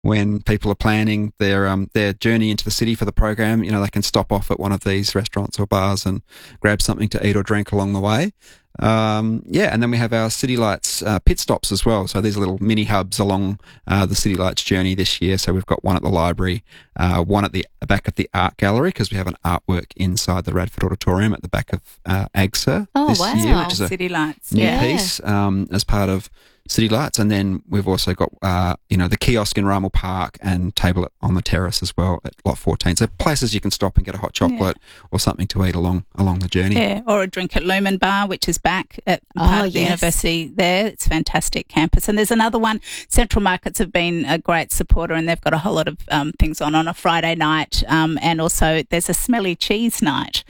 when people are planning their journey into the city for the program, they can stop off at one of these restaurants or bars and grab something to eat or drink along the way. And then we have our City Lights pit stops as well. So these are little mini hubs along the City Lights journey this year. So we've got one at the library, one at the back of the art gallery, because we have an artwork inside the Radford Auditorium at the back of AGSA this year, which is a City Lights new piece as part of City Lights. And then we've also got, the kiosk in Rummel Park and table on the terrace as well at Lot 14. So places you can stop and get a hot chocolate or something to eat along the journey. Yeah, or a drink at Lumen Bar, which is back at part of the university there. It's a fantastic campus. And there's another one. Central Markets have been a great supporter, and they've got a whole lot of things on a Friday night. And also there's a smelly cheese night.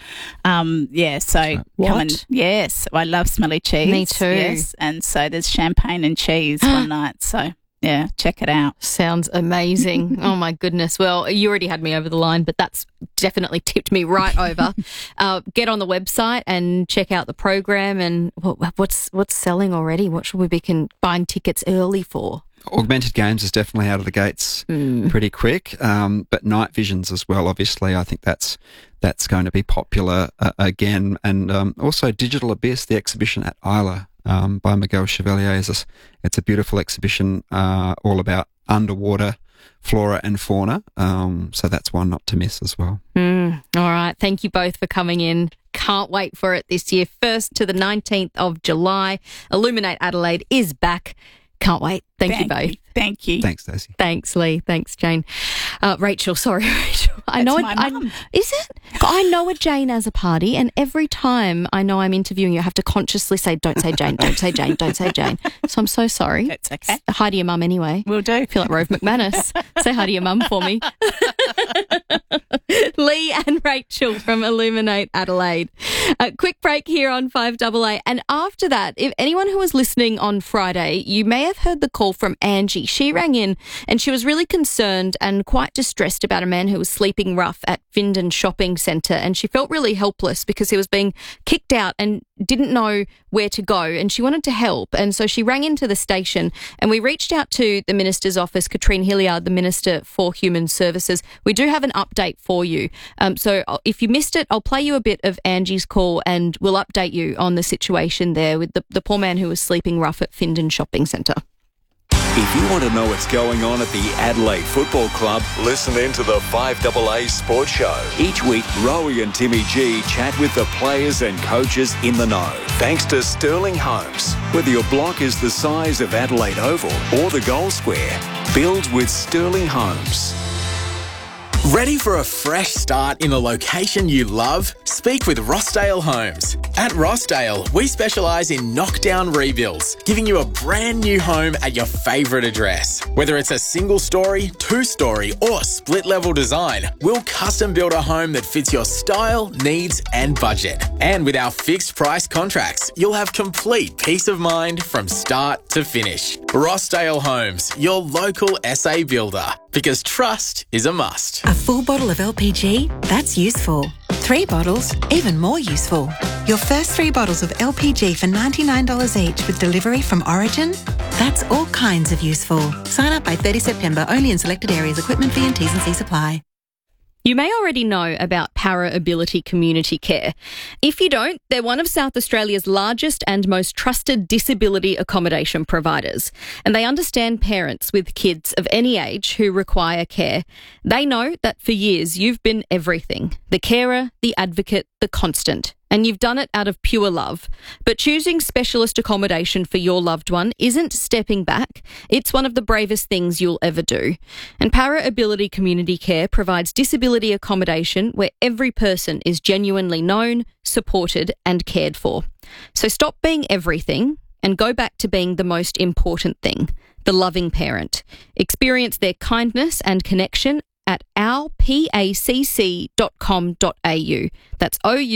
So come and, yes, I love smelly cheese. Me too. Yes, and so there's champagne and cheese one night. So yeah, check it out. Sounds amazing. Oh, my goodness. Well, you already had me over the line, but that's definitely tipped me right over. Get on the website and check out the program. And what's selling already? What should we be buying tickets early for? Augmented Games is definitely out of the gates pretty quick, but Night Visions as well, obviously. I think that's going to be popular again. And also Digital Abyss, the exhibition at Isla, by Miguel Chevalier. It's a beautiful exhibition all about underwater flora and fauna. So that's one not to miss as well. All right. Thank you both for coming in. Can't wait for it this year. 1st to the 19th of July. Illuminate Adelaide is back. Can't wait. Thank you both. Thank you. Thanks, Stacey. Thanks, Lee. Thanks, Jane. Rachel, sorry, Rachel. I know my mum. Is it? I know a Jane as a party, and every time I know I'm interviewing you, I have to consciously say, don't say Jane, don't say Jane, don't say Jane. So I'm so sorry. That's okay. Hi to your mum anyway. Will do. I feel like Rove McManus. Say hi to your mum for me. Lee and Rachel from Illuminate Adelaide. A quick break here on 5AA. And after that, if anyone who was listening on Friday, you may have heard the call from Angie. She rang in and she was really concerned and quite distressed about a man who was sleeping rough at Findon Shopping Centre, and she felt really helpless because he was being kicked out and didn't know where to go, and she wanted to help. And so she rang into the station, and we reached out to the Minister's office, Katrine Hilliard, the Minister for Human Services. We do have an update for you. So if you missed it, I'll play you a bit of Angie's call and we'll update you on the situation there with the poor man who was sleeping rough at Findon Shopping Centre. If you want to know what's going on at the Adelaide Football Club, listen in to the 5AA Sports Show. Each week, Rowie and Timmy G chat with the players and coaches in the know. Thanks to Sterling Homes. Whether your block is the size of Adelaide Oval or the Goal Square, build with Sterling Homes. Ready for a fresh start in a location you love? Speak with Rossdale Homes. At Rossdale, we specialise in knockdown rebuilds, giving you a brand new home at your favourite address. Whether it's a single story, 2-story or split level design, we'll custom build a home that fits your style, needs and budget. And with our fixed price contracts, you'll have complete peace of mind from start to finish. Rossdale Homes, your local SA builder. Because trust is a must. A full bottle of LPG? That's useful. 3 bottles? Even more useful. Your first 3 bottles of LPG for $99 each with delivery from Origin? That's all kinds of useful. Sign up by 30 September, only in selected areas. Equipment fee and T's and C's apply. You may already know about Para Ability Community Care. If you don't, they're one of South Australia's largest and most trusted disability accommodation providers. And they understand parents with kids of any age who require care. They know that for years you've been everything. The carer, the advocate, the constant. And you've done it out of pure love. But choosing specialist accommodation for your loved one isn't stepping back. It's one of the bravest things you'll ever do. And Para Ability Community Care provides disability accommodation where every person is genuinely known, supported and cared for. So stop being everything and go back to being the most important thing, the loving parent. Experience their kindness and connection at ourpacc.com.au. That's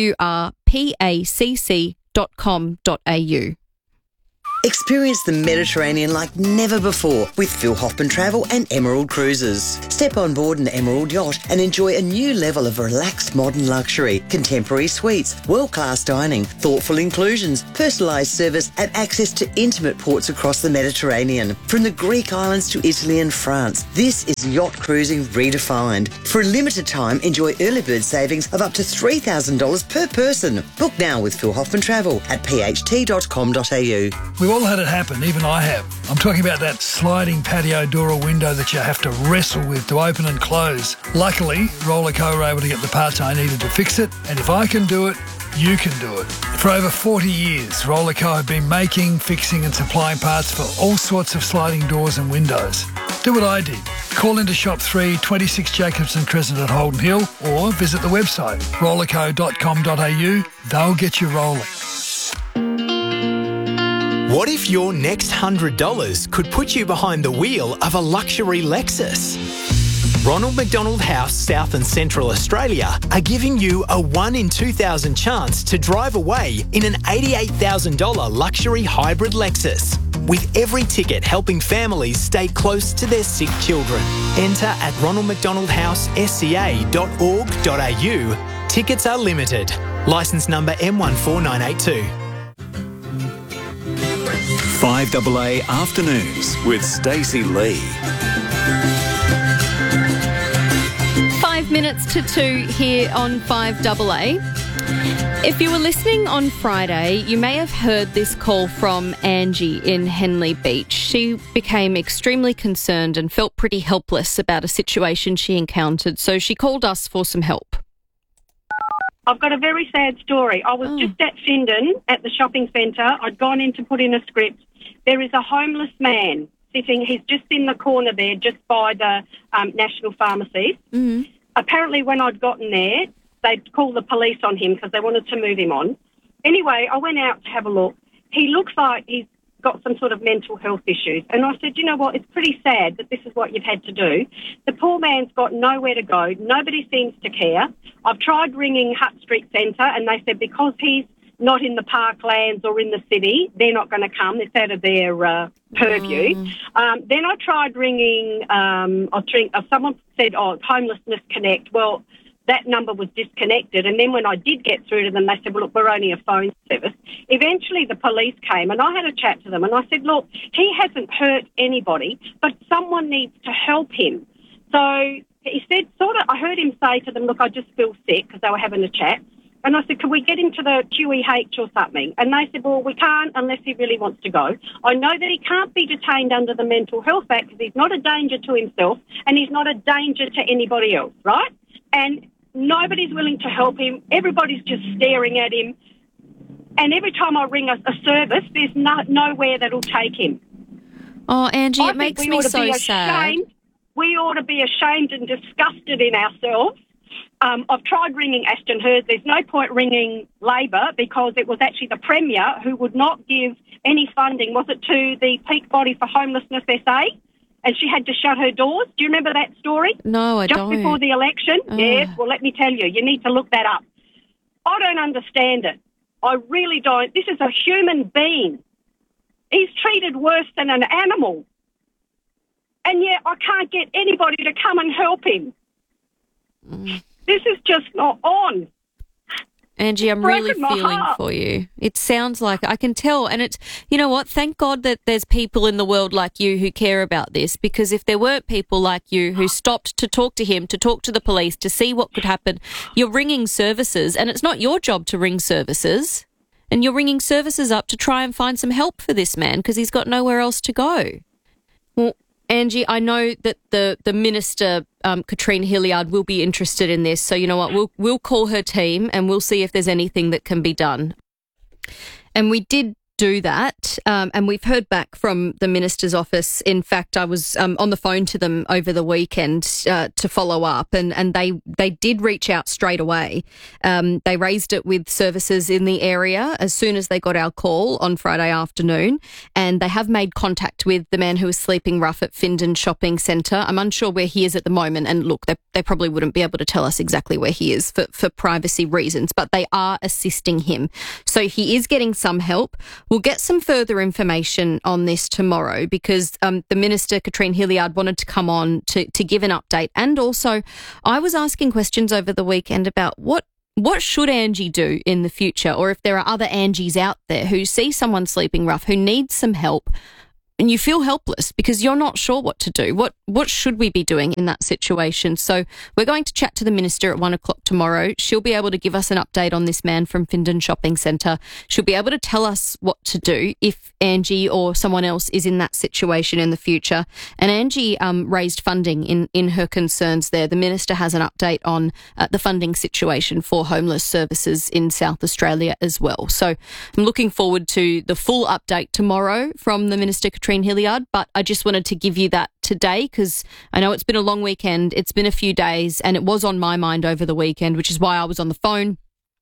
ourpacc.com.au. Experience the Mediterranean like never before with Phil Hoffman Travel and Emerald Cruises. Step on board an Emerald yacht and enjoy a new level of relaxed modern luxury, contemporary suites, world-class dining, thoughtful inclusions, personalised service and access to intimate ports across the Mediterranean. From the Greek islands to Italy and France, this is yacht cruising redefined. For a limited time, enjoy early bird savings of up to $3,000 per person. Book now with Phil Hoffman Travel at pht.com.au. We've all had it happen, even I have. I'm talking about that sliding patio door or window that you have to wrestle with to open and close. Luckily, Rollerco were able to get the parts I needed to fix it, and if I can do it, you can do it. For over 40 years, Rollerco have been making, fixing and supplying parts for all sorts of sliding doors and windows. Do what I did. Call into Shop 3, 26 Jacobson Crescent at Holden Hill, or visit the website rollerco.com.au. They'll get you rolling. What if your next $100 could put you behind the wheel of a luxury Lexus? Ronald McDonald House, South and Central Australia are giving you a 1 in 2,000 chance to drive away in an $88,000 luxury hybrid Lexus. With every ticket helping families stay close to their sick children. Enter at ronaldmcdonaldhousesca.org.au. Tickets are limited. Licence number M14982. 5AA Afternoons with Stacey Lee. 5 minutes to 2 here on 5AA. If you were listening on Friday, you may have heard this call from Angie in Henley Beach. She became extremely concerned and felt pretty helpless about a situation she encountered, so she called us for some help. I've got a very sad story. I was just at Findon at the shopping centre. I'd gone in to put in a script. There is a homeless man sitting. He's just in the corner there, just by the National Pharmacy. Mm-hmm. Apparently, when I'd gotten there, they'd called the police on him because they wanted to move him on. Anyway, I went out to have a look. He looks like he's got some sort of mental health issues. And I said, you know what, it's pretty sad that this is what you've had to do. The poor man's got nowhere to go. Nobody seems to care. I've tried ringing Hutt Street Centre and they said because he's not in the parklands or in the city, they're not going to come. It's out of their purview. Then I tried ringing, someone said, Homelessness Connect. Well, that number was disconnected. And then when I did get through to them, they said, well, look, we're only a phone service. Eventually the police came and I had a chat to them and I said, look, he hasn't hurt anybody, but someone needs to help him. So he said, I heard him say to them, look, I just feel sick, because they were having a chat. And I said, can we get him to the QEH or something? And they said, well, we can't unless he really wants to go. I know that he can't be detained under the Mental Health Act because he's not a danger to himself and he's not a danger to anybody else, right? And nobody's willing to help him. Everybody's just staring at him. And every time I ring a service, there's nowhere that'll take him. Oh, Angie, it makes me so sad. We ought to be ashamed and disgusted in ourselves. I've tried ringing Ashton Hurd. There's no point ringing Labor because it was actually the Premier who would not give any funding. Was it to the Peak Body for Homelessness SA? And she had to shut her doors. Do you remember that story? No, I don't. Just before the election? Oh. Yes. Well, let me tell you, you need to look that up. I don't understand it. I really don't. This is a human being. He's treated worse than an animal. And yet I can't get anybody to come and help him. This is just not on. Angie, I'm really feeling for you. It sounds like, I can tell, and it's, you know what, thank God that there's people in the world like you who care about this, because if there weren't people like you who stopped to talk to him, to talk to the police, to see what could happen, you're ringing services, and it's not your job to ring services, and you're ringing services up to try and find some help for this man because he's got nowhere else to go. Well, Angie, I know that the Minister, Katrina Hilliard, will be interested in this. So you know what, we'll call her team and we'll see if there's anything that can be done. And we did do that, and we've heard back from the Minister's office. In fact, I was on the phone to them over the weekend to follow up, and they did reach out straight away. They raised it with services in the area as soon as they got our call on Friday afternoon, and they have made contact with the man who was sleeping rough at Findon Shopping Centre. I'm unsure where he is at the moment, and look, they probably wouldn't be able to tell us exactly where he is for privacy reasons, but they are assisting him. So he is getting some help. We'll get some further information on this tomorrow because the Minister, Katrine Hilliard, wanted to come on to give an update. And also, I was asking questions over the weekend about what should Angie do in the future, or if there are other Angies out there who see someone sleeping rough, who needs some help, and you feel helpless because you're not sure what to do. What should we be doing in that situation? So we're going to chat to the Minister at 1 o'clock tomorrow. She'll be able to give us an update on this man from Findon Shopping Centre. She'll be able to tell us what to do if Angie or someone else is in that situation in the future. And Angie raised funding in her concerns there. The Minister has an update on the funding situation for homeless services in South Australia as well. So I'm looking forward to the full update tomorrow from the Minister, Katrine Hilliard, but I just wanted to give you that today because I know it's been a long weekend. It's been a few days and it was on my mind over the weekend, which is why I was on the phone,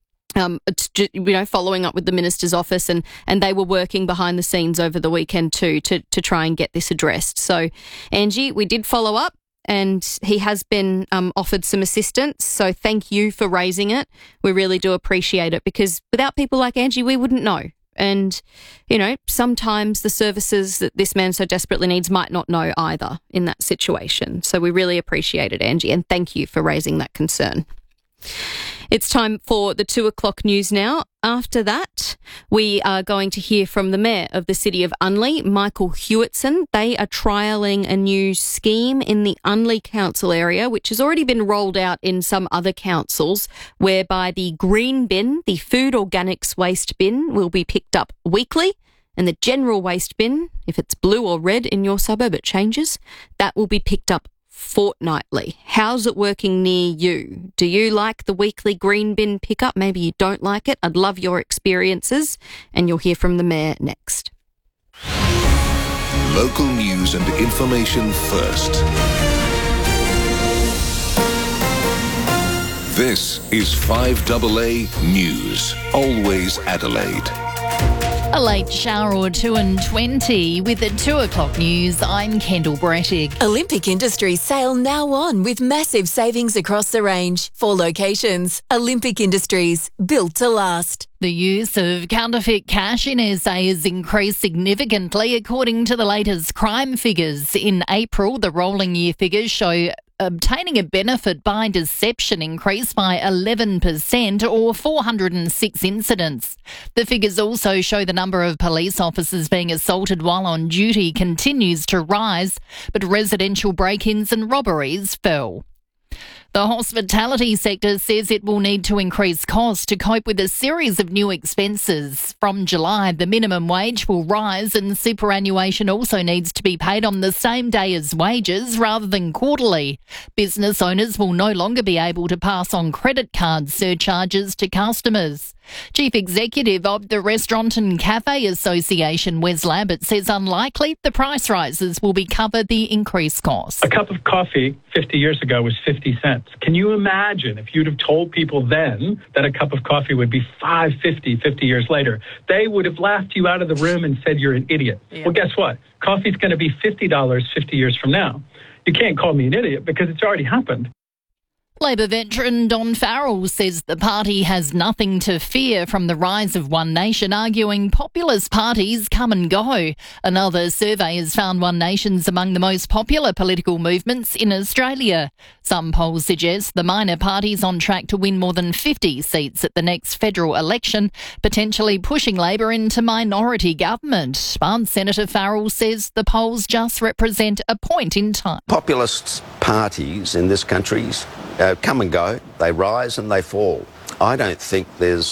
following up with the Minister's office and they were working behind the scenes over the weekend too to try and get this addressed. So, Angie, we did follow up and he has been offered some assistance. So thank you for raising it. We really do appreciate it because without people like Angie, we wouldn't know. And, sometimes the services that this man so desperately needs might not know either in that situation. So we really appreciate it, Angie, and thank you for raising that concern. It's time for the 2 o'clock news now. After that, we are going to hear from the Mayor of the City of Unley, Michael Hewitson. They are trialling a new scheme in the Unley Council area, which has already been rolled out in some other councils, whereby the green bin, the food organics waste bin, will be picked up weekly, and the general waste bin, if it's blue or red in your suburb, it changes, that will be picked up fortnightly. How's it working near you? Do you like the weekly green bin pickup? Maybe you don't like it. I'd love your experiences, and you'll hear from the Mayor next. Local news and information first. This is 5AA News. Always Adelaide. A late shower or 2 and 20 with the 2 o'clock news. I'm Kendall Brettig. Olympic Industries sale now on with massive savings across the range. 4 locations. Olympic Industries, built to last. The use of counterfeit cash in SA has increased significantly according to the latest crime figures. In April, the rolling year figures show obtaining a benefit by deception increased by 11% or 406 incidents. The figures also show the number of police officers being assaulted while on duty continues to rise, but residential break-ins and robberies fell. The hospitality sector says it will need to increase costs to cope with a series of new expenses. From July, the minimum wage will rise and superannuation also needs to be paid on the same day as wages rather than quarterly. Business owners will no longer be able to pass on credit card surcharges to customers. Chief Executive of the Restaurant and Cafe Association, Wes Lambert, says unlikely the price rises will be covered the increased costs. A cup of coffee 50 years ago was 50 cents. Can you imagine if you'd have told people then that a cup of coffee would be $5.50 50 years later? They would have laughed you out of the room and said you're an idiot. Yeah. Well, guess what? Coffee's going to be $50 50 years from now. You can't call me an idiot because it's already happened. Labor veteran Don Farrell says the party has nothing to fear from the rise of One Nation, arguing populist parties come and go. Another survey has found One Nation's among the most popular political movements in Australia. Some polls suggest the minor party's on track to win more than 50 seats at the next federal election, potentially pushing Labor into minority government. But Senator Farrell says the polls just represent a point in time. Populist parties in this country come and go, they rise and they fall. I don't think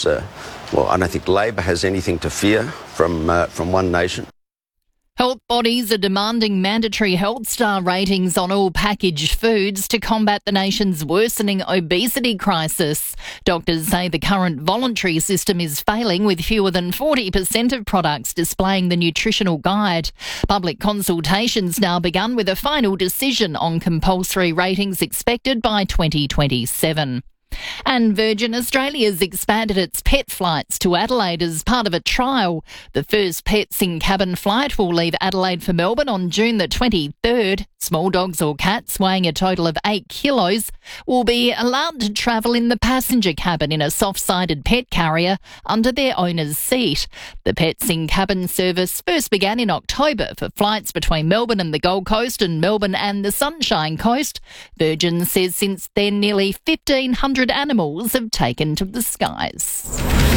I don't think Labor has anything to fear from One Nation. Health bodies are demanding mandatory health star ratings on all packaged foods to combat the nation's worsening obesity crisis. Doctors say the current voluntary system is failing, with fewer than 40% of products displaying the nutritional guide. Public consultations now begun, with a final decision on compulsory ratings expected by 2027. And Virgin Australia's expanded its pet flights to Adelaide as part of a trial. The first pets in cabin flight will leave Adelaide for Melbourne on June the 23rd. Small dogs or cats weighing a total of 8 kilos will be allowed to travel in the passenger cabin in a soft-sided pet carrier under their owner's seat. The Pets in Cabin service first began in October for flights between Melbourne and the Gold Coast and Melbourne and the Sunshine Coast. Virgin says since then nearly 1,500 animals have taken to the skies.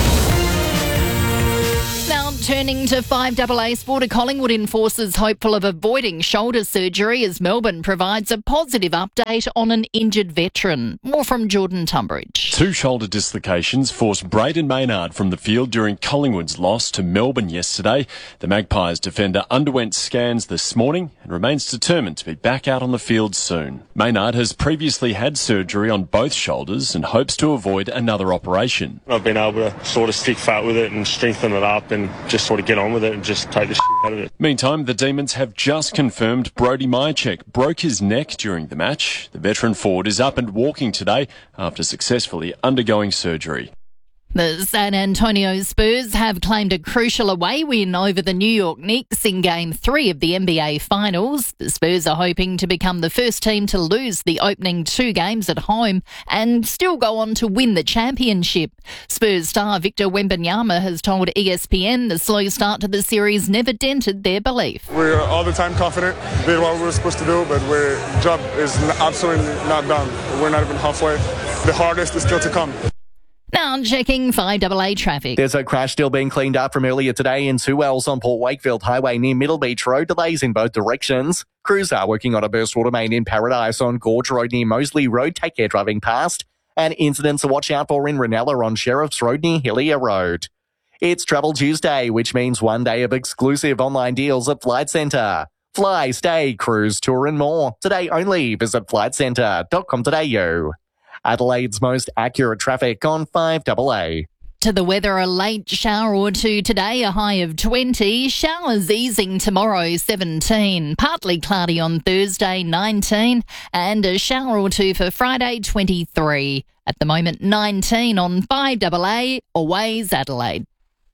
Now turning to 5AA Sport, a Collingwood enforcer's hopeful of avoiding shoulder surgery as Melbourne provides a positive update on an injured veteran. More from Jordan Tunbridge. 2 shoulder dislocations forced Braden Maynard from the field during Collingwood's loss to Melbourne yesterday. The Magpies defender underwent scans this morning and remains determined to be back out on the field soon. Maynard has previously had surgery on both shoulders and hopes to avoid another operation. I've been able to sort of stick fat with it and strengthen it up and just sort of get on with it and just take the shit out of it. Meantime, the Demons have just confirmed Brody Myercheck broke his neck during the match. The veteran forward is up and walking today after successfully undergoing surgery. The San Antonio Spurs have claimed a crucial away win over the New York Knicks in Game 3 of the NBA Finals. The Spurs are hoping to become the first team to lose the opening 2 games at home and still go on to win the championship. Spurs star Victor Wembanyama has told ESPN the slow start to the series never dented their belief. We're all the time confident, did what we were supposed to do, but our job is absolutely not done. We're not even halfway. The hardest is still to come. Now checking 5AA traffic. There's a crash still being cleaned up from earlier today in 2 Ls on Port Wakefield Highway near Middle Beach Road. Delays in both directions. Crews are working on a burst water main in Paradise on Gorge Road near Moseley Road. Take care driving past. And incidents to watch out for in Ranella on Sheriff's Road near Hillier Road. It's Travel Tuesday, which means 1 day of exclusive online deals at Flight Centre. Fly, stay, cruise, tour and more. Today only. Visit flightcentre.com.au. Adelaide's most accurate traffic on 5AA. To the weather, a late shower or two today, a high of 20. Showers easing tomorrow, 17. Partly cloudy on Thursday, 19. And a shower or two for Friday, 23. At the moment, 19 on 5AA, always Adelaide.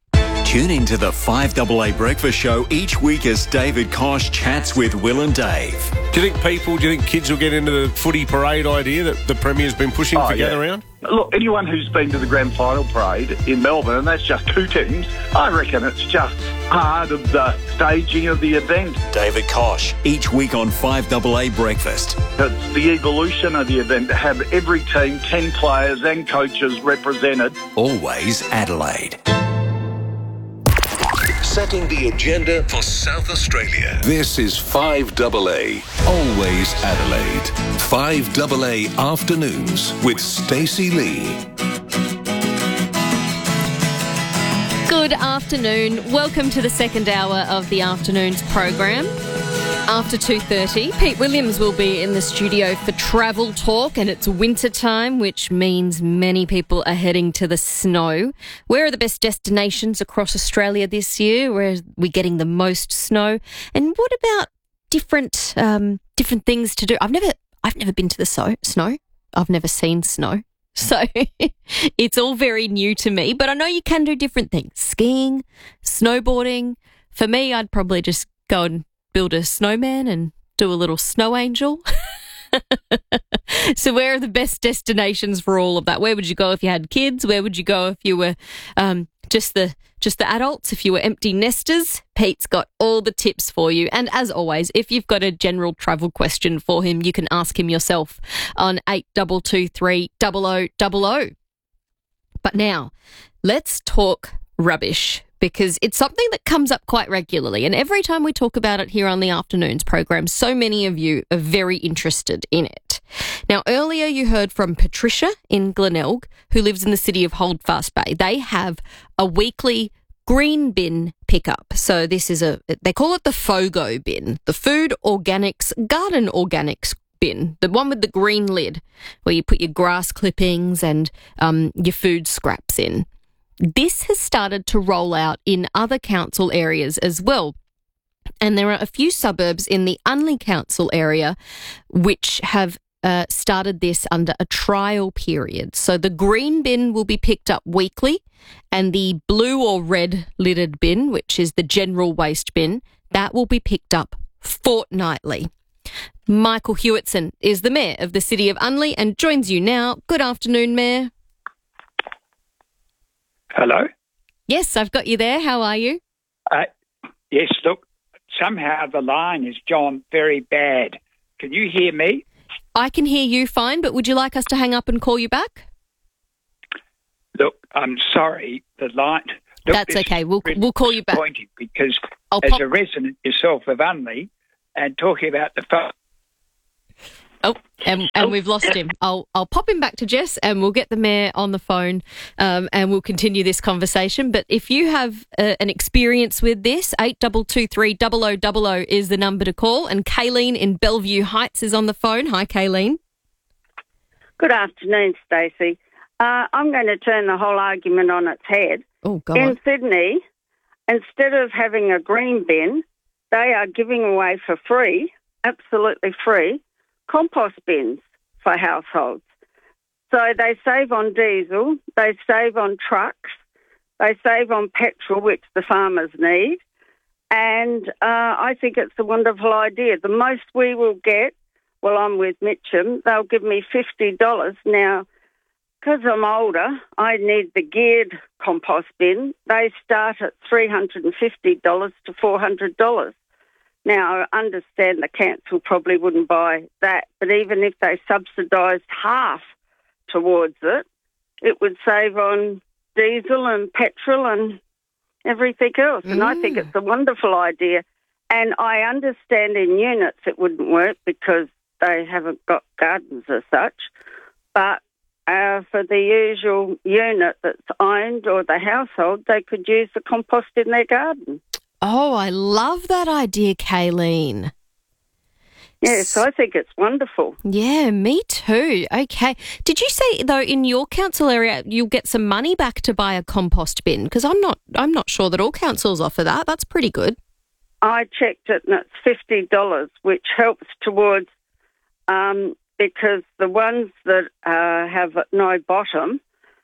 Tune in to the 5AA Breakfast Show each week as David Kosh chats with Will and Dave. Do you think kids will get into the footy parade idea that the Premier's been pushing for Gather Round? Look, anyone who's been to the grand final parade in Melbourne, and that's just 2 teams, I reckon it's just part of the staging of the event. David Kosh, each week on 5AA Breakfast. It's the evolution of the event to have every team, 10 players and coaches represented. Always Adelaide. Setting the agenda for South Australia. This is 5AA, always Adelaide. 5AA Afternoons with Stacey Lee. Good afternoon. Welcome to the second hour of the afternoons program. After 2:30, Pete Williams will be in the studio for Travel Talk, and it's winter time, which means many people are heading to the snow. Where are the best destinations across Australia this year? Where are we getting the most snow? And what about different things to do? I've never been to the snow. I've never seen snow. So it's all very new to me, but I know you can do different things. Skiing, snowboarding. For me, I'd probably just go and build a snowman and do a little snow angel. So where are the best destinations for all of that? Where would you go if you had kids? Where would you go if you were just the adults, if you were empty nesters? Pete's got all the tips for you. And as always, if you've got a general travel question for him, you can ask him yourself on 8223 0000. But now, let's talk rubbish, because it's something that comes up quite regularly. And every time we talk about it here on the afternoons program, so many of you are very interested in it. Now, earlier you heard from Patricia in Glenelg, who lives in the city of Holdfast Bay. They have a weekly green bin pickup. So this is they call it the FOGO bin, the Food Organics, Garden Organics bin, the one with the green lid, where you put your grass clippings and your food scraps in. This has started to roll out in other council areas as well. And there are a few suburbs in the Unley Council area which have started this under a trial period. So the green bin will be picked up weekly, and the blue or red lidded bin, which is the general waste bin, that will be picked up fortnightly. Michael Hewitson is the Mayor of the City of Unley and joins you now. Good afternoon, Mayor. Hello? Yes, I've got you there. How are you? Yes, look, somehow the line is gone very bad. Can you hear me? I can hear you fine, but would you like us to hang up and call you back? Look, I'm sorry, the line... Look, that's okay. We'll call you back. Because as a resident yourself of Unley and talking about the phone... Oh, and we've lost him. I'll pop him back to Jess and we'll get the Mayor on the phone and we'll continue this conversation. But if you have an experience with this, 8223 0000 is the number to call. And Kayleen in Bellevue Heights is on the phone. Hi, Kayleen. Good afternoon, Stacey. I'm going to turn the whole argument on its head. Oh, go in on. Sydney, instead of having a green bin, they are giving away for free, absolutely free, compost bins for households. So they save on diesel, they save on trucks, they save on petrol, which the farmers need, and I think it's a wonderful idea. The most we will get, well, I'm with Mitcham, they'll give me $50. Now, because I'm older, I need the geared compost bin. They start at $350 to $400. Now, I understand the council probably wouldn't buy that, but even if they subsidised half towards it, it would save on diesel and petrol and everything else. And I think it's a wonderful idea. And I understand in units it wouldn't work because they haven't got gardens as such, but for the usual unit that's owned or the household, they could use the compost in their garden. Oh, I love that idea, Kayleen. Yes, I think it's wonderful. Yeah, me too. Okay. Did you say, though, in your council area you'll get some money back to buy a compost bin? Because I'm not sure that all councils offer that. That's pretty good. I checked it and it's $50, which helps towards... because the ones that have no bottom,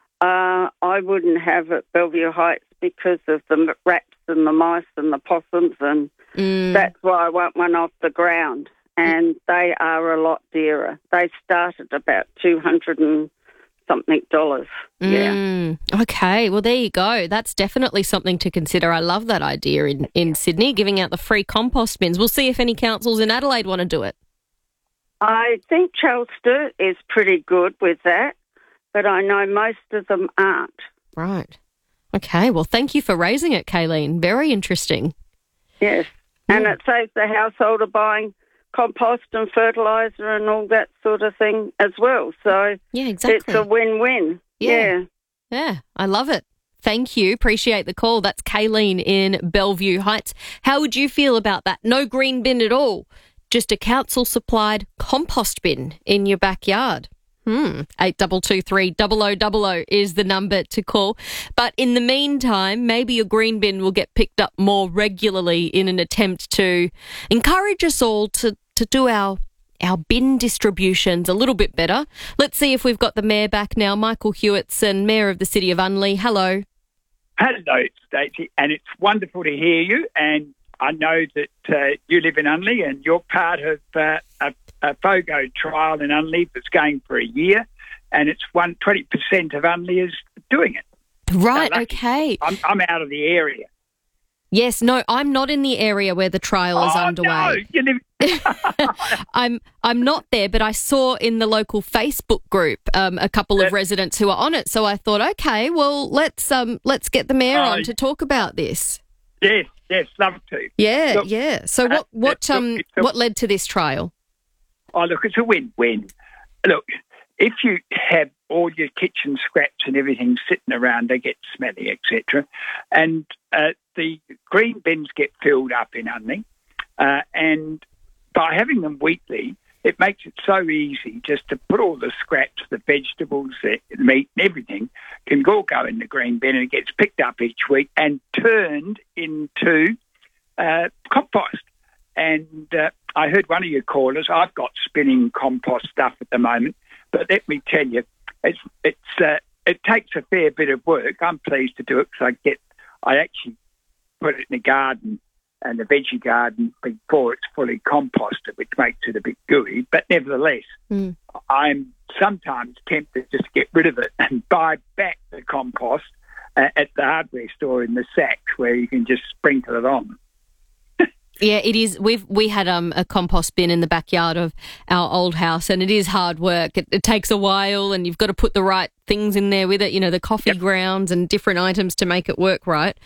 I wouldn't have at Bellevue Heights because of the rats and the mice and the possums, and that's why I want one off the ground. And they are a lot dearer. They start at about $200 and something. Yeah. Okay, well, there you go. That's definitely something to consider. I love that idea in Sydney, giving out the free compost bins. We'll see if any councils in Adelaide want to do it. I think Chelster is pretty good with that, but I know most of them aren't. Right. Okay, well, thank you for raising it, Kayleen. Very interesting. Yes, and it saves the householder buying compost and fertiliser and all that sort of thing as well. So yeah, exactly. It's a win-win. Yeah, I love it. Thank you. Appreciate the call. That's Kayleen in Bellevue Heights. How would you feel about that? No green bin at all. Just a council-supplied compost bin in your backyard. 8223 0000 is the number to call. But in the meantime, maybe your green bin will get picked up more regularly in an attempt to encourage us all to do our bin distributions a little bit better. Let's see if we've got the Mayor back now. Michael Hewitson, Mayor of the City of Unley. Hello. Hello, Stacey, and it's wonderful to hear you. And I know that you live in Unley and you're part of a FOGO trial in Unley that's going for a year, and it's 20% of Unley is doing it. Right, okay. I'm out of the area. Yes, no, I'm not in the area where the trial is underway. No, you live... I'm not there, but I saw in the local Facebook group a couple of residents who are on it. So I thought, okay, well, let's get the Mayor on to talk about this. Yes, love to. Yeah, look, yeah. So what led to this trial? Oh, look, it's a win-win. Look, if you have all your kitchen scraps and everything sitting around, they get smelly, etc. And the green bins get filled up in Unley. And by having them weekly, it makes it so easy just to put all the scraps, the vegetables, the meat and everything can all go in the green bin, and it gets picked up each week and turned into compost. And I heard one of your callers, I've got spinning compost stuff at the moment, but let me tell you, it takes a fair bit of work. I'm pleased to do it because I actually put it in the garden and the veggie garden before it's fully composted, which makes it a bit gooey. But nevertheless, I'm sometimes tempted just to get rid of it and buy back the compost at the hardware store in the sacks where you can just sprinkle it on. Yeah, it is. We had a compost bin in the backyard of our old house, and it is hard work. It takes a while, and you've got to put the right things in there with it. You know, the coffee grounds and different items to make it work right.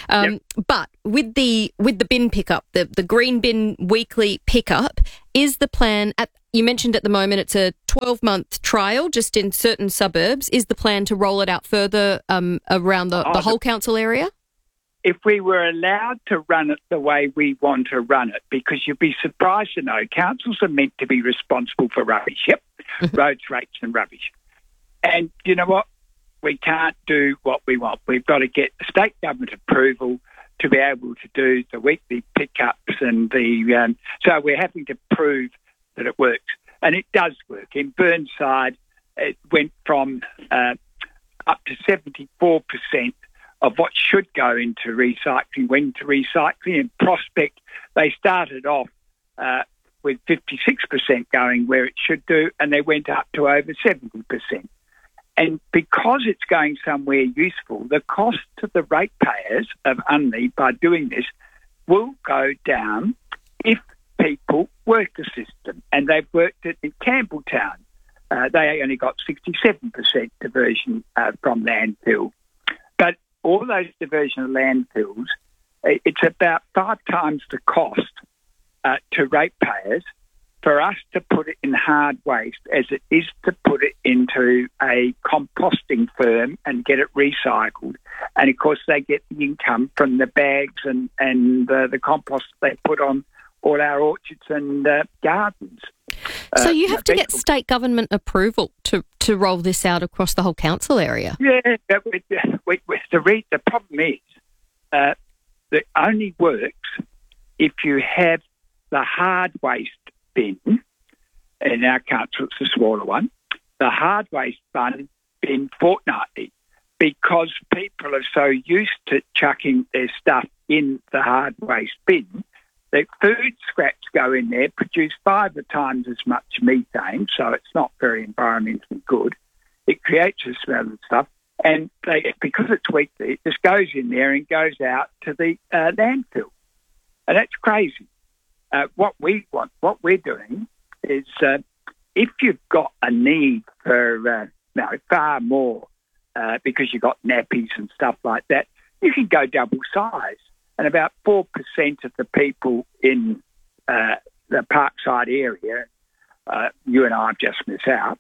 But with the bin pickup, the green bin weekly pickup, is the plan you mentioned at the moment it's a 12-month trial just in certain suburbs. Is the plan to roll it out further around the whole council area? If we were allowed to run it the way we want to run it, because you'd be surprised to know councils are meant to be responsible for rubbish. Roads, rates and rubbish. And you know what? We can't do what we want. We've got to get the state government approval to be able to do the weekly pickups and so we're having to prove that it works. And it does work. In Burnside, it went from up to 74% of what should go into recycling went into recycling. In Prospect, they started off with 56% going where it should do, and they went up to over 70%. And because it's going somewhere useful, the cost to the ratepayers of Unley by doing this will go down if people work the system. And they've worked it in Campbelltown. They only got 67% diversion from landfill. But all those diversion of landfills, it's about 5 times the cost to ratepayers for us to put it in hard waste as it is to put it into a composting firm and get it recycled. And, of course, they get the income from the bags and the compost they put on all our orchards and gardens. So you have to get state government approval to roll this out across the whole council area? Yeah, the problem is that it only works if you have the hard waste bin. In our council, it's a smaller one. The hard waste bin fortnightly, because people are so used to chucking their stuff in the hard waste bin. The food scraps go in there, produce 5 times as much methane, so it's not very environmentally good. It creates a smell and stuff, and because it's weekly, it just goes in there and goes out to the landfill. And that's crazy. What we're doing is if you've got a need for far more because you've got nappies and stuff like that, you can go double size. And about 4% of the people in the Parkside area, you and I have just missed out,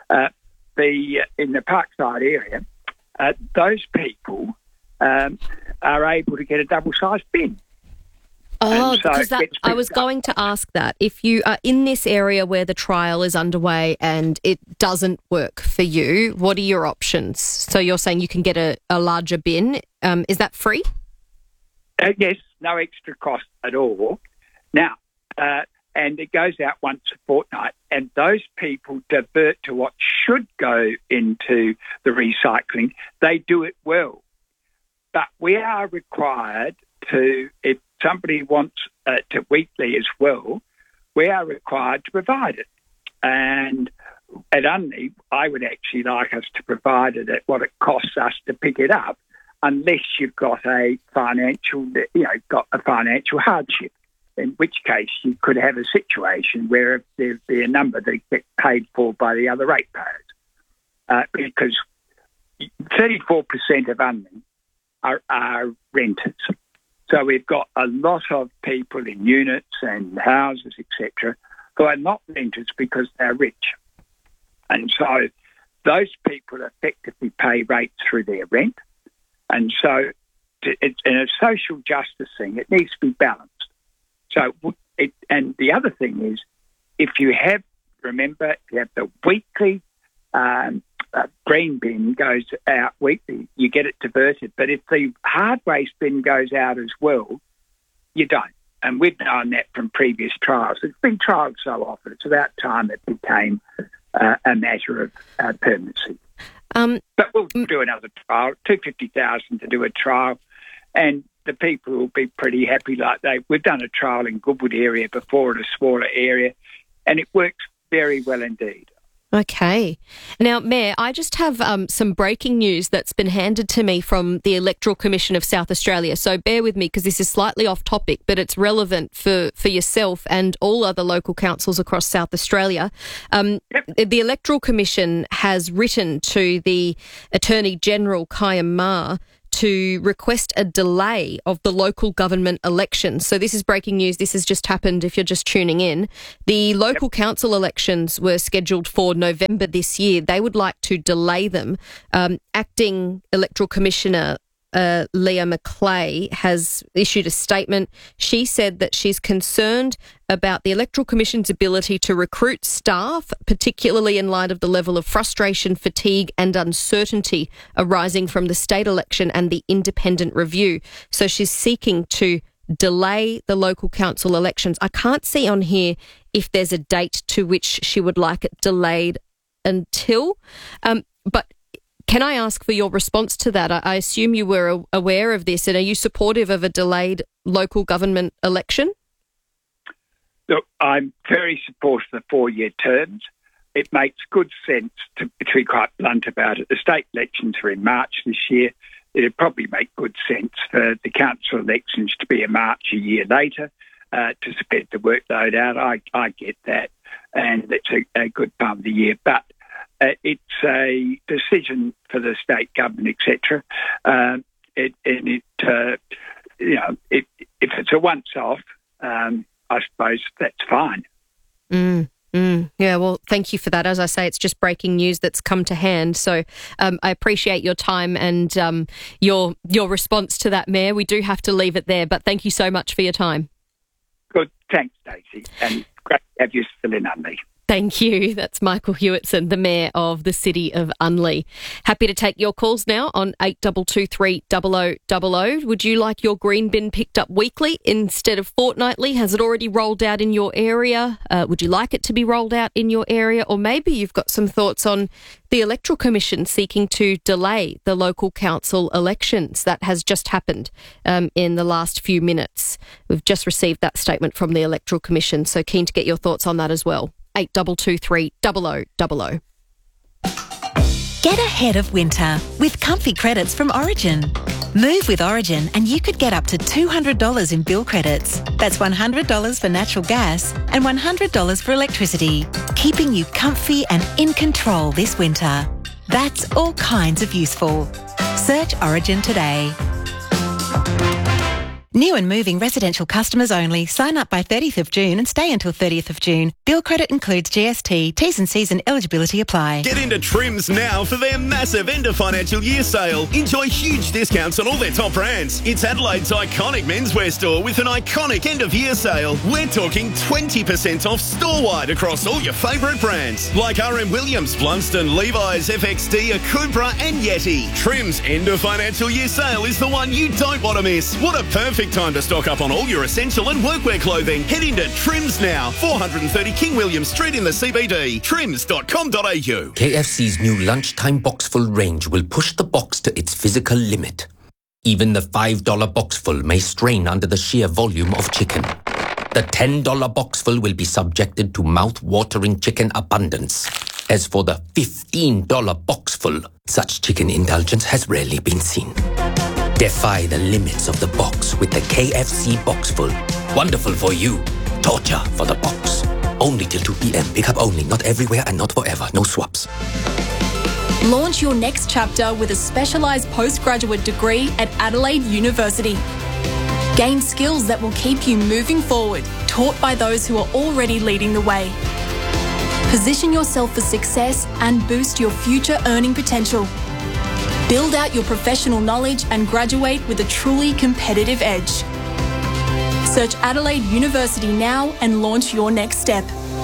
in the Parkside area, those people are able to get a double-sized bin. Oh, because I was going to ask that. If you are in this area where the trial is underway and it doesn't work for you, what are your options? So you're saying you can get a larger bin. Is that free? Yes, no extra cost at all. Now, and it goes out once a fortnight, and those people divert to what should go into the recycling. They do it well. But we are required to, if somebody wants to weekly as well, we are required to provide it. And at Unley, I would actually like us to provide it at what it costs us to pick it up, unless you've got a financial hardship, in which case you could have a situation where there'd be a number that get paid for by the other ratepayers, because 34% of Unley are renters. So we've got a lot of people in units and houses, etc., who are not renters because they're rich. And so those people effectively pay rates through their rent. And so it's in a social justice thing, it needs to be balanced. So, and the other thing is, if you have the weekly green bin goes out weekly, you get it diverted. But if the hard waste bin goes out as well, you don't. And we've known that from previous trials. It's been trialled so often. It's about time it became a matter of permanency. But we'll do another trial, $250,000 to do a trial. And the people will be pretty happy. We've done a trial in Goodwood area before at a smaller area, and it works very well indeed. Okay. Now, Mayor, I just have some breaking news that's been handed to me from the Electoral Commission of South Australia. So bear with me because this is slightly off topic, but it's relevant for yourself and all other local councils across South Australia. The Electoral Commission has written to the Attorney General, Khyam Ma, to request a delay of the local government elections. So this is breaking news. This has just happened if you're just tuning in. The local council elections were scheduled for November this year. They would like to delay them. Acting Electoral Commissioner Leah McClay has issued a statement. She said that she's concerned about the Electoral Commission's ability to recruit staff, particularly in light of the level of frustration, fatigue and uncertainty arising from the state election and the independent review. So she's seeking to delay the local council elections. I can't see on here if there's a date to which she would like it delayed until, but can I ask for your response to that? I assume you were aware of this, and are you supportive of a delayed local government election? Look, I'm very supportive of the 4-year terms. It makes good sense to be quite blunt about it. The state elections are in March this year. It'd probably make good sense for the council elections to be in March a year later to spread the workload out. I get that, and it's a good time of the year. But it's a decision for the state government, etc. If it's a once-off, I suppose that's fine. Yeah, well, thank you for that. As I say, it's just breaking news that's come to hand. So I appreciate your time and your response to that, Mayor. We do have to leave it there, but thank you so much for your time. Good. Thanks, Stacey. And great to have you still in Unley. Thank you. That's Michael Hewitson, the Mayor of the City of Unley. Happy to take your calls now on 8223 0000. Would you like your green bin picked up weekly instead of fortnightly? Has it already rolled out in your area? Would you like it to be rolled out in your area? Or maybe you've got some thoughts on the Electoral Commission seeking to delay the local council elections. That has just happened in the last few minutes. We've just received that statement from the Electoral Commission, so keen to get your thoughts on that as well. 8223 0000. Get ahead of winter with comfy credits from Origin. Move with Origin and you could get up to $200 in bill credits. That's $100 for natural gas and $100 for electricity, keeping you comfy and in control this winter. That's all kinds of useful. Search Origin today. New and moving residential customers only. Sign up by 30th of June and stay until 30th of June. Bill credit includes GST. T's and C's and eligibility apply. Get into Trims now for their massive end of financial year sale. Enjoy huge discounts on all their top brands. It's Adelaide's iconic menswear store with an iconic end of year sale. We're talking 20% off store-wide across all your favourite brands like RM Williams, Blunston, Levi's, FXD, Akubra and Yeti. Trims end of financial year sale is the one you don't want to miss. What a perfect time to stock up on all your essential and workwear clothing. Head into Trims now, 430 King William Street in the CBD. Trims.com.au. KFC's new lunchtime boxful range will push the box to its physical limit. Even the $5 boxful may strain under the sheer volume of chicken. The $10 boxful will be subjected to mouth-watering chicken abundance. As for the $15 boxful, such chicken indulgence has rarely been seen. Defy the limits of the box with the KFC Boxful. Wonderful for you. Torture for the box. Only till 2 p.m. Pick up only. Not everywhere and not forever. No swaps. Launch your next chapter with a specialised postgraduate degree at Adelaide University. Gain skills that will keep you moving forward, taught by those who are already leading the way. Position yourself for success and boost your future earning potential. Build out your professional knowledge and graduate with a truly competitive edge. Search Adelaide University now and launch your next step.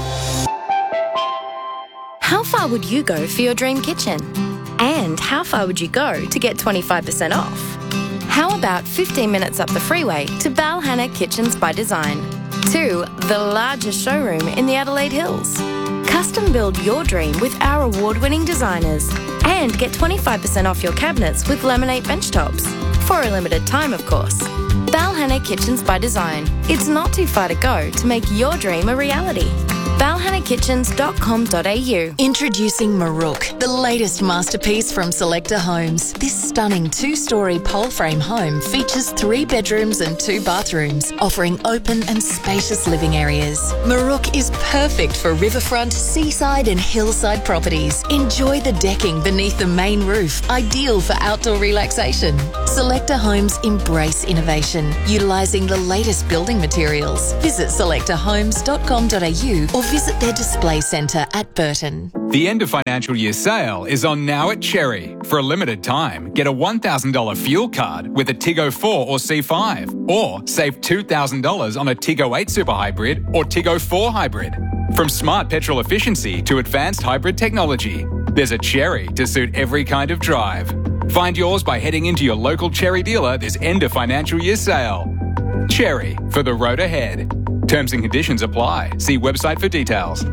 How far would you go for your dream kitchen? And how far would you go to get 25% off? How about 15 minutes up the freeway to Balhanna Kitchens by Design? To the largest showroom in the Adelaide Hills. Custom build your dream with our award-winning designers and get 25% off your cabinets with laminate bench tops. For a limited time, of course. Balhana Kitchens by Design. It's not too far to go to make your dream a reality. balhanakitchens.com.au. Introducing Maruk, the latest masterpiece from Selector Homes. This stunning 2-storey pole frame home features 3 bedrooms and 2 bathrooms, offering open and spacious living areas. Maruk is perfect for riverfront, seaside and hillside properties. Enjoy the decking beneath the main roof, ideal for outdoor relaxation. Selector Homes embrace innovation, utilising the latest building materials. Visit selectorhomes.com.au or visit their display centre at Burton. The end of financial year sale is on now at Cherry. For a limited time, get a $1,000 fuel card with a Tiggo 4 or C5, or save $2,000 on a Tiggo 8 Super Hybrid or Tiggo 4 Hybrid. From smart petrol efficiency to advanced hybrid technology, there's a Cherry to suit every kind of drive. Find yours by heading into your local Cherry dealer this end of financial year sale. Cherry, for the road ahead. Terms and conditions apply. See website for details.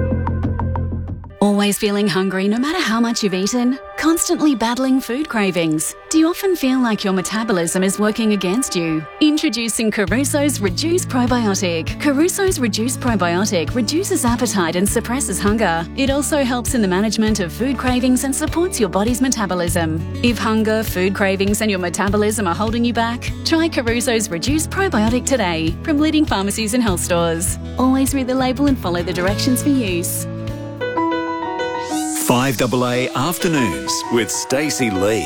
Always feeling hungry no matter how much you've eaten? Constantly battling food cravings? Do you often feel like your metabolism is working against you? Introducing Caruso's Reduce Probiotic. Caruso's Reduce Probiotic reduces appetite and suppresses hunger. It also helps in the management of food cravings and supports your body's metabolism. If hunger, food cravings and your metabolism are holding you back, try Caruso's Reduce Probiotic today from leading pharmacies and health stores. Always read the label and follow the directions for use. 5AA Afternoons with Stacey Lee.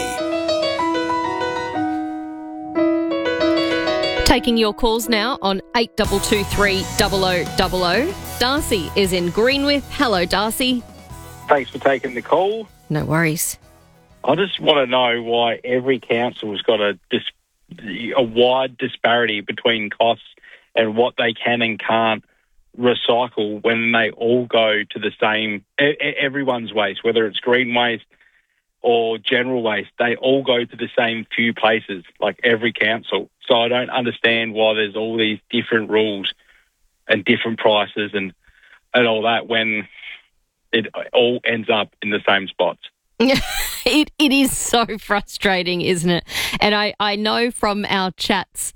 Taking your calls now on 8223 0000. Darcy is in Greenwith. Hello, Darcy. Thanks for taking the call. No worries. I just want to know why every council's got a wide disparity between costs and what they can and can't recycle when they all go to the same, everyone's waste, whether it's green waste or general waste, they all go to the same few places, like every council. So I don't understand why there's all these different rules and different prices and all that when it all ends up in the same spots. It is so frustrating, isn't it? And I know from our chats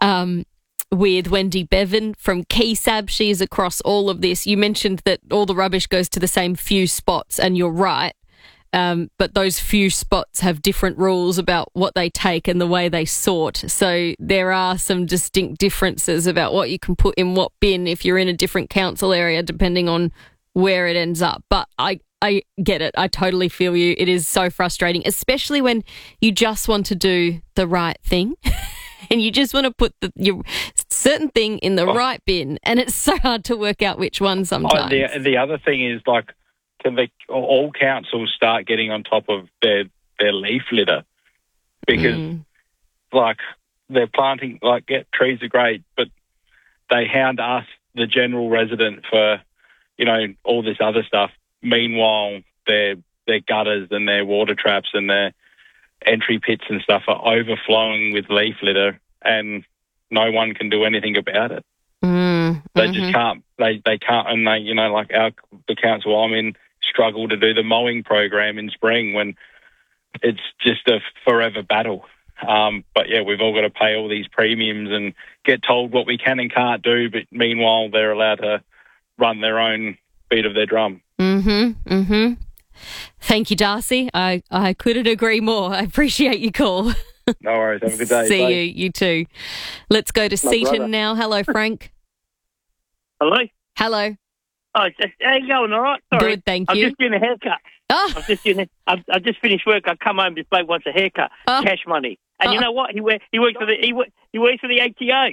with Wendy Bevan from KeySab, she is across all of this. You mentioned that all the rubbish goes to the same few spots, and you're right. But those few spots have different rules about what they take and the way they sort. So there are some distinct differences about what you can put in what bin if you're in a different council area, depending on where it ends up. But I get it. I totally feel you. It is so frustrating, especially when you just want to do the right thing. And you just want to put your certain thing in the right bin, and it's so hard to work out which one sometimes. The other thing is, like, can all councils start getting on top of their leaf litter? Because, like, they're planting, like, trees are great, but they hound us, the general resident, for, you know, all this other stuff. Meanwhile, their gutters and their water traps and their entry pits and stuff are overflowing with leaf litter, and no one can do anything about it. They just can't. They can't, and they, you know, like the council I'm in struggle to do the mowing program in spring when it's just a forever battle. But yeah, we've all got to pay all these premiums and get told what we can and can't do, but meanwhile they're allowed to run their own beat of their drum. Thank you, Darcy. I couldn't agree more. I appreciate your call. No worries. Have a good day. See Bye. you too. Let's go to Seaton now. Hello, Frank. Hello. Hello. Oh, how you going? All right. Sorry. Good, thank you. I'm just doing a haircut. Oh. I've just finished work. I come home. This bloke wants a haircut. Cash money. And you know what? He works for the ATO.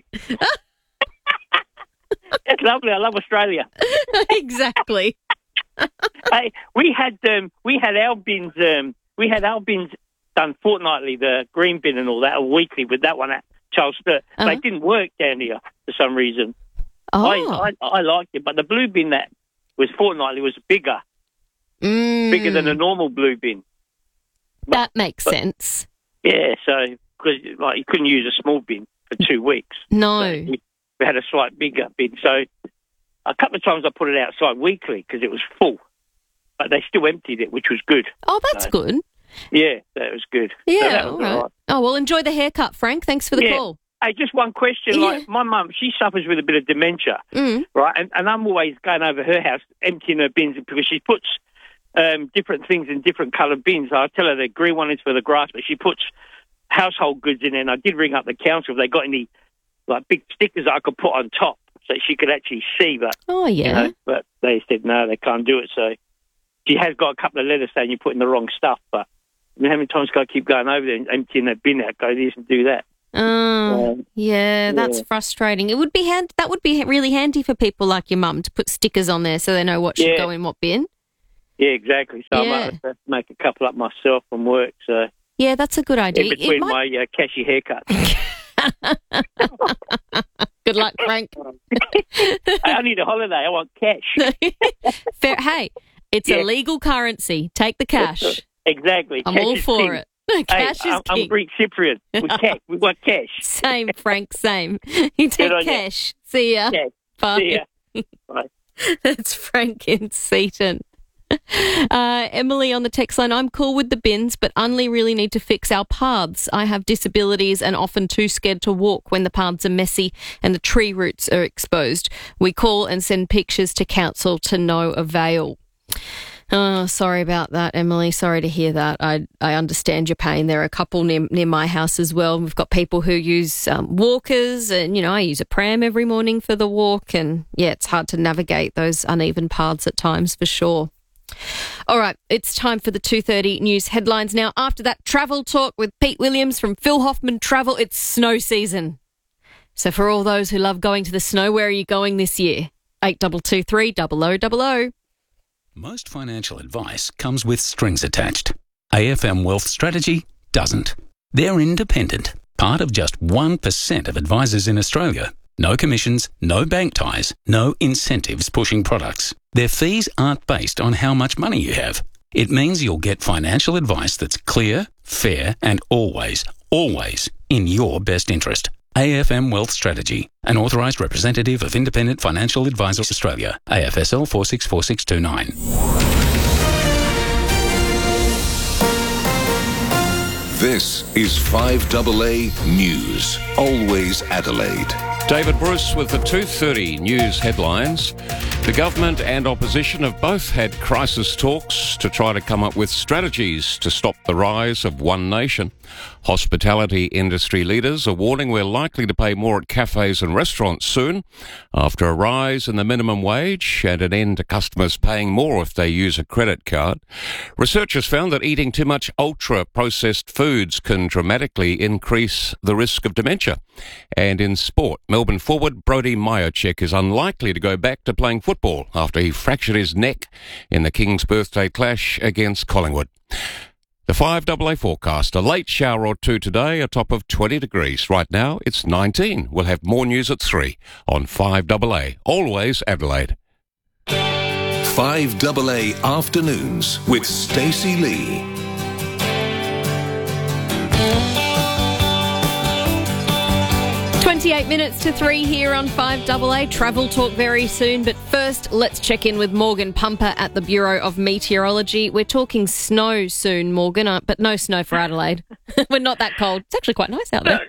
It's lovely. I love Australia. Exactly. Hey, we had our bins. We had our bins done fortnightly, the green bin and all that, or weekly with that one at Charles Sturt. They didn't work down here for some reason. I liked it, but the blue bin that was fortnightly was bigger than a normal blue bin. That makes sense. Yeah, so because you couldn't use a small bin for 2 weeks. No, so we had a slight bigger bin. So a couple of times I put it outside weekly because it was full, but they still emptied it, which was good. Oh, that's good. Yeah, that was good. Yeah, So that was all right. all Oh, well, enjoy the haircut, Frank. Thanks for the call. Hey, just one question. Yeah. Like, my mum, she suffers with a bit of dementia, right? And I'm always going over her house, emptying her bins because she puts different things in different coloured bins. I tell her the green one is for the grass, but she puts household goods in there. And I did ring up the council if they got any like big stickers I could put on top so she could actually see. But but they said no, they can't do it. So she has got a couple of letters saying you're putting the wrong stuff. But I mean, how many times can I keep going over there and emptying that bin out? Go this and do that. That's frustrating. It would be that would be really handy for people like your mum to put stickers on there so they know what should go in what bin. Yeah, exactly. So I might have to make a couple up myself from work. So yeah, that's a good idea. In between my cashy haircuts. Good luck, Frank. I need a holiday. I want cash. Fair. Hey, it's a legal currency. Take the cash. Exactly. I'm cash all is for king. it. Cash is I'm king. Greek Cypriot. We want cash. Same, Frank, same. You take cash. See ya. Cash. Bye. See ya. Bye. That's Frank in Seaton. Emily on the text line, I'm cool with the bins, but only really need to fix our paths. I have disabilities and often too scared to walk when the paths are messy and the tree roots are exposed. We call and send pictures to council to no avail. Oh, sorry about that, Emily. Sorry to hear that. I understand your pain. There are a couple near my house as well. We've got people who use walkers and, I use a pram every morning for the walk. And, it's hard to navigate those uneven paths at times for sure. All right, it's time for the 2:30 news headlines now. After that travel talk with Pete Williams from Phil Hoffman Travel, it's snow season. So for all those who love going to the snow, where are you going this year? 8223 0000. Most financial advice comes with strings attached. AFM Wealth Strategy doesn't. They're independent, part of just 1% of advisors in Australia. No commissions, no bank ties, no incentives pushing products. Their fees aren't based on how much money you have. It means you'll get financial advice that's clear, fair, and always in your best interest. AFM Wealth Strategy, an authorised representative of Independent Financial Advisors Australia, AFSL 464629. This is 5AA News, always Adelaide. David Bruce with the 2:30 news headlines. The government and opposition have both had crisis talks to try to come up with strategies to stop the rise of One Nation. Hospitality industry leaders are warning we're likely to pay more at cafes and restaurants soon after a rise in the minimum wage and an end to customers paying more if they use a credit card. Researchers found that eating too much ultra-processed foods can dramatically increase the risk of dementia. And in sport, Melbourne forward Brodie Majorczyk is unlikely to go back to playing football after he fractured his neck in the King's birthday clash against Collingwood. The 5AA forecast, a late shower or two today, a top of 20 degrees. Right now, it's 19. We'll have more news at 3 on 5AA, always Adelaide. 5AA Afternoons with Stacey Lee. 28 minutes to 3 here on 5AA. Travel talk very soon, but first let's check in with Morgan Pumper at the Bureau of Meteorology. We're talking snow soon, Morgan, but no snow for Adelaide. We're not that cold. It's actually quite nice out there.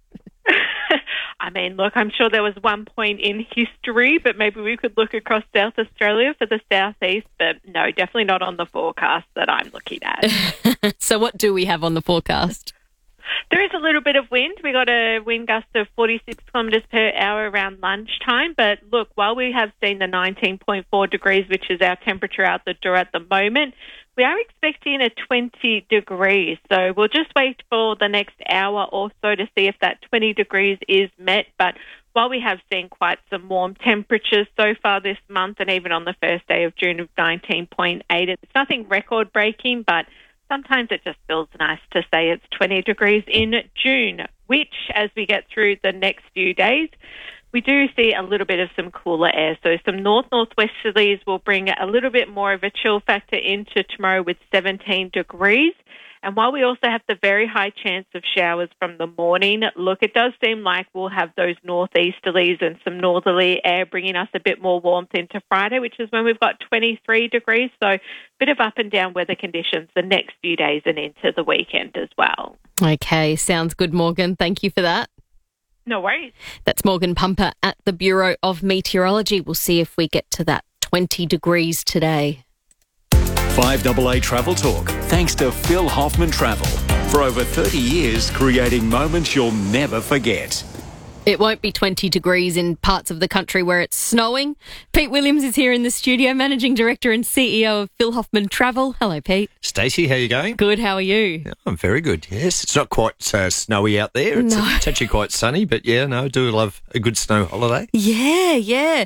I mean, look, I'm sure there was one point in history, but maybe we could look across South Australia for the southeast, but no, definitely not on the forecast that I'm looking at. So what do we have on the forecast? There is a little bit of wind. We got a wind gust of 46 kilometres per hour around lunchtime. But look, while we have seen the 19.4 degrees, which is our temperature out the door at the moment, we are expecting a 20 degrees. So we'll just wait for the next hour or so to see if that 20 degrees is met. But while we have seen quite some warm temperatures so far this month, and even on the first day of June of 19.8, it's nothing record-breaking, but sometimes it just feels nice to say it's 20 degrees in June, which, as we get through the next few days, we do see a little bit of some cooler air. So some north-northwesterlies will bring a little bit more of a chill factor into tomorrow with 17 degrees. And while we also have the very high chance of showers from the morning, look, it does seem like we'll have those northeasterlies and some northerly air bringing us a bit more warmth into Friday, which is when we've got 23 degrees. So a bit of up and down weather conditions the next few days and into the weekend as well. Okay, sounds good, Morgan. Thank you for that. No worries. That's Morgan Pumper at the Bureau of Meteorology. We'll see if we get to that 20 degrees today. 5AA Travel Talk, thanks to Phil Hoffman Travel. For over 30 years, creating moments you'll never forget. It won't be 20 degrees in parts of the country where it's snowing. Pete Williams is here in the studio, Managing Director and CEO of Phil Hoffman Travel. Hello, Pete. Stacey, how are you going? Good, how are you? Yeah, I'm very good, yes. It's not quite snowy out there. It's actually quite sunny, but I do love a good snow holiday. Yeah.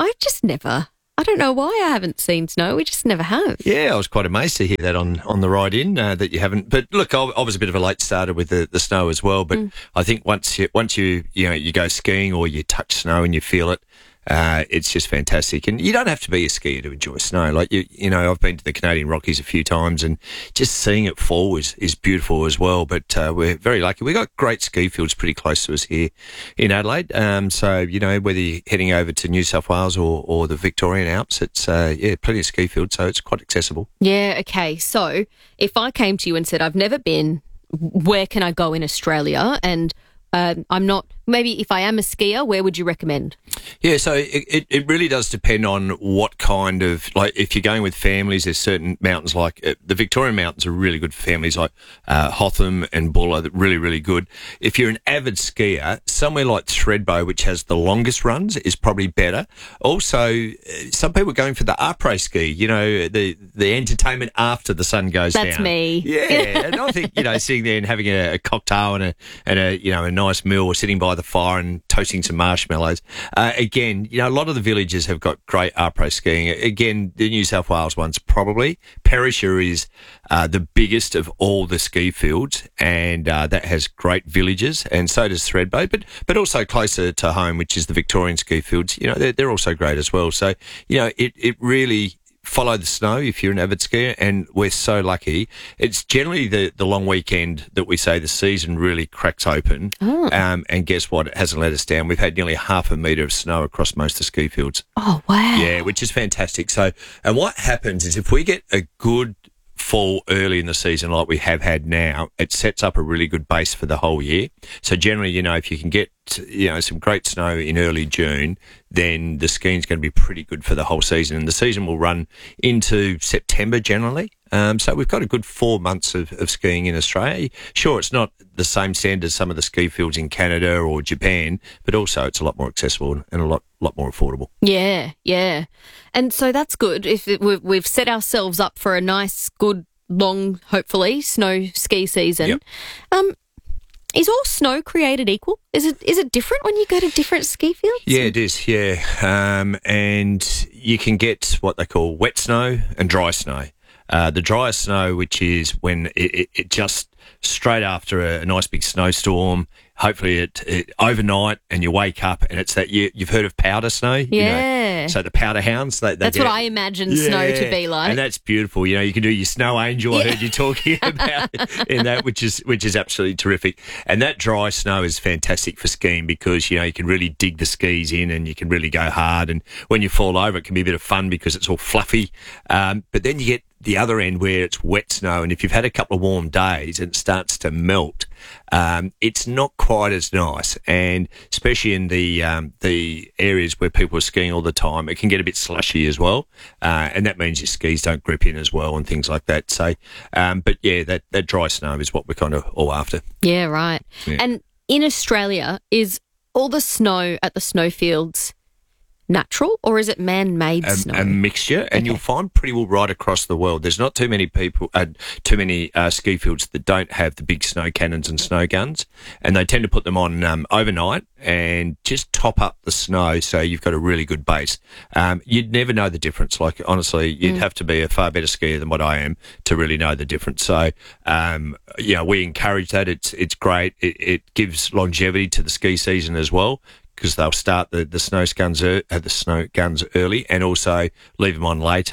I don't know why I haven't seen snow. We just never have. Yeah, I was quite amazed to hear that on the ride in, that you haven't. But look, I was a bit of a late starter with the snow as well. But I think once you go skiing or you touch snow and you feel it, it's just fantastic. And you don't have to be a skier to enjoy snow. Like, I've been to the Canadian Rockies a few times and just seeing it fall is beautiful as well. But we're very lucky. We've got great ski fields pretty close to us here in Adelaide. So, whether you're heading over to New South Wales or the Victorian Alps, it's, plenty of ski fields, so it's quite accessible. Yeah, okay. So if I came to you and said, I've never been, where can I go in Australia? And I'm not, maybe if I am a skier, where would you recommend? Yeah, so it really does depend on what kind of, like, if you're going with families, there's certain mountains like the Victorian mountains are really good for families, like Hotham and Bulla, really, really good. If you're an avid skier, somewhere like Thredbo, which has the longest runs, is probably better. Also, some people are going for the après ski, the entertainment after the sun goes down. That's me. Yeah, and I think, sitting there and having a cocktail and a nice meal, or sitting by the fire and toasting some marshmallows. Again, a lot of the villages have got great après skiing. Again, the New South Wales ones probably. Perisher is the biggest of all the ski fields, and that has great villages, and so does Thredbo, but also closer to home, which is the Victorian ski fields. They're also great as well. So, it really... follow the snow if you're an avid skier, and we're so lucky. It's generally the long weekend that we say the season really cracks open. And guess what? It hasn't let us down. We've had nearly 0.5 metre of snow across most of the ski fields. Oh, wow. Yeah, which is fantastic. So, and what happens is if we get a good fall early in the season like we have had now, it sets up a really good base for the whole year. So generally, if you can get some great snow in early June, then the skiing's going to be pretty good for the whole season. And the season will run into September generally. So we've got a good 4 months of skiing in Australia. Sure, it's not the same standard as some of the ski fields in Canada or Japan, but also it's a lot more accessible and a lot more affordable. Yeah. And so that's good. If we've set ourselves up for a nice, good, long, hopefully, snow ski season. Yep. Is all snow created equal? Is it different when you go to different ski fields? Yeah, it is, yeah. And you can get what they call wet snow and dry snow. The dry snow, which is when it just straight after a nice big snowstorm, hopefully it overnight, and you wake up and it's that you've heard of powder snow? Yeah. So the powder hounds. That's what I imagine snow to be like. And that's beautiful. You can do your snow angel. I heard you talking about in that, which is absolutely terrific. And that dry snow is fantastic for skiing because, you can really dig the skis in and you can really go hard. And when you fall over, it can be a bit of fun because it's all fluffy. But then you get the other end where it's wet snow, and if you've had a couple of warm days and it starts to melt, it's not quite as nice, and especially in the areas where people are skiing all the time, it can get a bit slushy as well, and that means your skis don't grip in as well and things like that. So, but yeah, that dry snow is what we're kind of all after. Yeah, right. Yeah. And in Australia, is all the snow at the snowfields natural, or is it man-made snow? A mixture, and you'll find pretty well right across the world. There's not too many ski fields that don't have the big snow cannons and snow guns, and they tend to put them on overnight and just top up the snow so you've got a really good base. You'd never know the difference. Like, honestly, you'd have to be a far better skier than what I am to really know the difference. So, we encourage that. It's great. It gives longevity to the ski season as well, because they'll start the snow guns early and also leave them on later.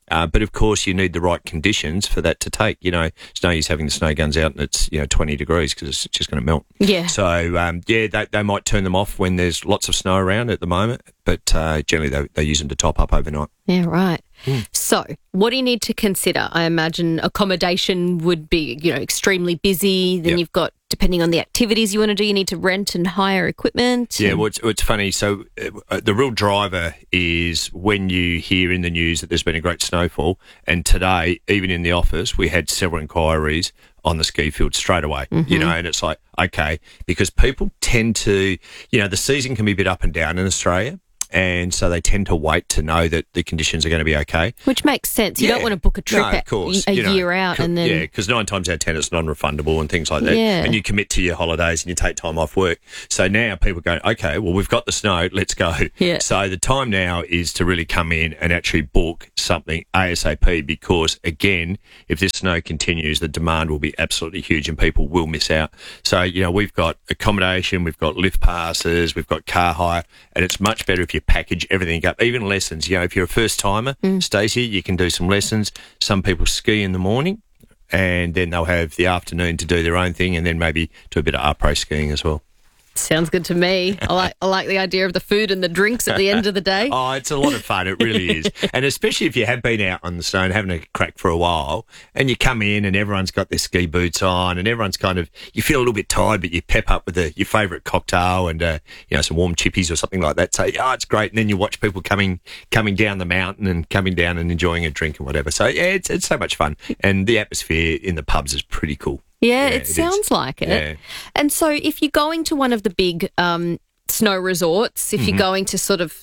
But of course, you need the right conditions for that to take. You know, it's no use having the snow guns out and it's 20 degrees because it's just going to melt. Yeah. So they might turn them off when there's lots of snow around at the moment, but generally they use them to top up overnight. Yeah, right. So, what do you need to consider? I imagine accommodation would be, extremely busy. Then you've got, depending on the activities you want to do, you need to rent and hire equipment. Yeah, well, it's funny. So, the real driver is when you hear in the news that there's been a great snowfall. And today, even in the office, we had several inquiries on the ski field straight away, and it's like, okay, because people tend to, the season can be a bit up and down in Australia. And so they tend to wait to know that the conditions are going to be okay. Which makes sense. You don't want to book a trip a year out and then... Yeah, because 9 times out of 10 it's non-refundable and things like that. Yeah. And you commit to your holidays and you take time off work. So now people go, okay, well, we've got the snow, let's go. Yeah. So the time now is to really come in and actually book something ASAP because, again, if this snow continues, the demand will be absolutely huge and people will miss out. So, we've got accommodation, we've got lift passes, we've got car hire, and it's much better if you package everything up, even lessons. If you're a first timer, Stacey, you can do some lessons. Some people ski in the morning and then they'll have the afternoon to do their own thing and then maybe do a bit of après skiing as well. Sounds good to me. I like the idea of the food and the drinks at the end of the day. Oh, it's a lot of fun. It really is. And especially if you have been out on the snow and having a crack for a while and you come in and everyone's got their ski boots on and everyone's you feel a little bit tired, but you pep up with your favourite cocktail and, some warm chippies or something like that. So, it's great. And then you watch people coming down the mountain and coming down and enjoying a drink and whatever. So, yeah, it's so much fun. And the atmosphere in the pubs is pretty cool. Yeah, it sounds like it. Yeah. And so if you're going to one of the big snow resorts, if you're going to sort of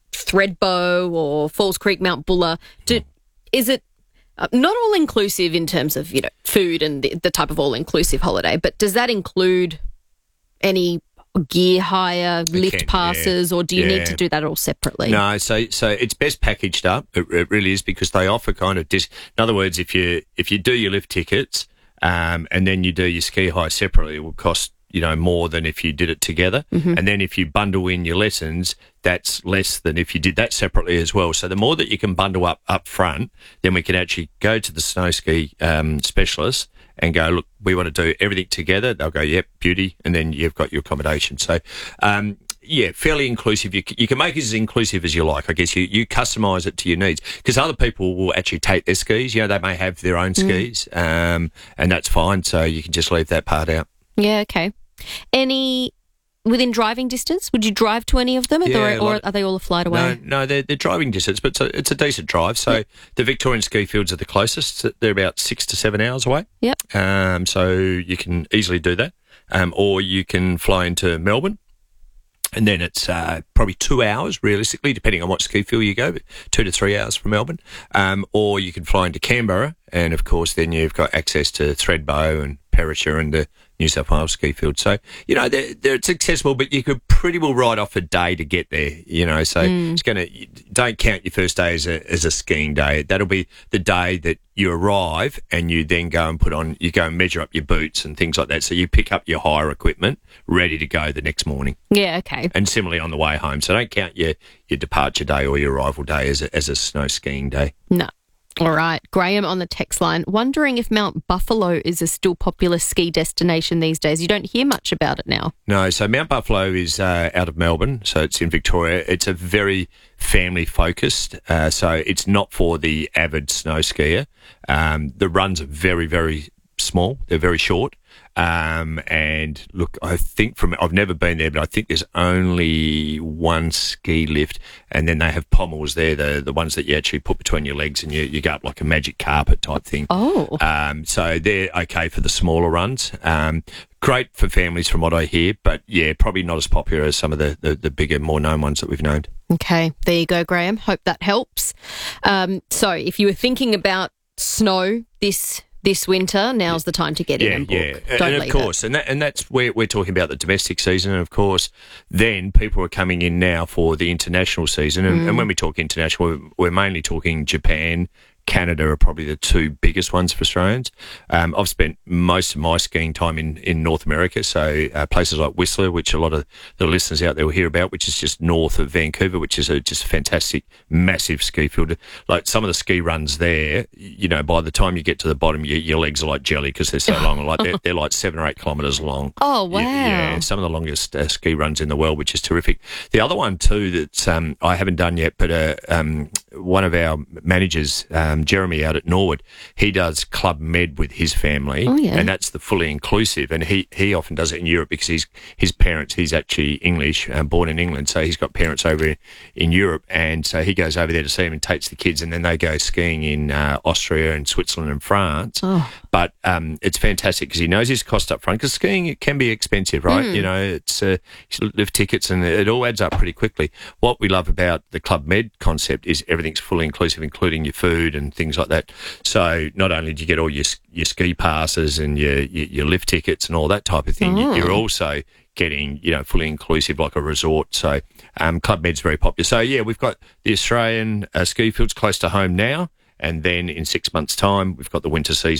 Thredbo or Falls Creek, Mount Buller, is it not all-inclusive in terms of, food and the type of all-inclusive holiday, but does that include any gear hire, lift passes, or do you need to do that all separately? No, so it's best packaged up. It really is because they offer kind of in other words, if you do your lift tickets, and then you do your ski hire separately, it will cost, more than if you did it together. And then if you bundle in your lessons, that's less than if you did that separately as well. So the more that you can bundle up front, then we can actually go to the snow ski specialist and go, look, we want to do everything together. They'll go, yep, beauty. And then you've got your accommodation. So, fairly inclusive. You can make it as inclusive as you like. I guess you customise it to your needs because other people will actually take their skis. They may have their own skis, and that's fine. So you can just leave that part out. Yeah, okay. Any within driving distance? Would you drive to any of them, or are they all a flight away? No, they're driving distance, but it's a decent drive. So the Victorian ski fields are the closest. They're about 6 to 7 hours away. Yep. So you can easily do that, or you can fly into Melbourne. And then it's probably 2 hours, realistically, depending on what ski field you go, but 2 to 3 hours from Melbourne. Or you can fly into Canberra, and, of course, then you've got access to Thredbo and Perisher and the New South Wales ski field. So, it's accessible, but you could pretty well write off a day to get there, So it's don't count your first day as a skiing day. That'll be the day that you arrive and you then go and measure up your boots and things like that. So you pick up your hire equipment ready to go the next morning. Yeah, okay. And similarly on the way home. So don't count your departure day or your arrival day as a snow skiing day. No. All right. Graham on the text line, wondering if Mount Buffalo is a still popular ski destination these days. You don't hear much about it now. No, so Mount Buffalo is out of Melbourne, so it's in Victoria. It's a very family-focused, so it's not for the avid snow skier. The runs are very, very small. They're very short. And look, I think I've never been there, but I think there's only one ski lift, and then they have pommels there, the ones that you actually put between your legs, and you go up like a magic carpet type thing. Oh. So they're okay for the smaller runs. Great for families from what I hear, but yeah, probably not as popular as some of the bigger, more known ones that we've known. Okay, there you go, Graham. Hope that helps. So if you were thinking about snow this winter, now's the time to get in and book. Yeah, Don't and leave of course, it. and that's where we're talking about the domestic season, and of course, then people are coming in now for the international season, and when we talk international, we're mainly talking Japan, Canada are probably the two biggest ones for Australians. I've spent most of my skiing time in North America, so places like Whistler, which a lot of the listeners out there will hear about, which is just north of Vancouver, which is just a fantastic, massive ski field. Like some of the ski runs there, you know, by the time you get to the bottom, your legs are like jelly because they're so long. Like they're like 7 or 8 kilometres long. Oh, wow. Yeah, some of the longest ski runs in the world, which is terrific. The other one too that I haven't done yet, but one of our managers, Jeremy out at Norwood, he does Club Med with his family, and that's the fully inclusive. And he often does it in Europe because his parents, he's actually English, born in England, so he's got parents over in Europe, and so he goes over there to see them and takes the kids, and then they go skiing in Austria and Switzerland and France. But it's fantastic because he knows his cost up front, because skiing, it can be expensive, right? You know, it's lift tickets and it all adds up pretty quickly. What we love about the Club Med concept is everything's fully inclusive, including your food and things like that. So not only do you get all your ski passes and your lift tickets and all that type of thing, you're also getting, you know, fully inclusive like a resort. So Club Med's very popular. So yeah, we've got the Australian ski fields close to home now, and then in 6 months' time we've got the winter season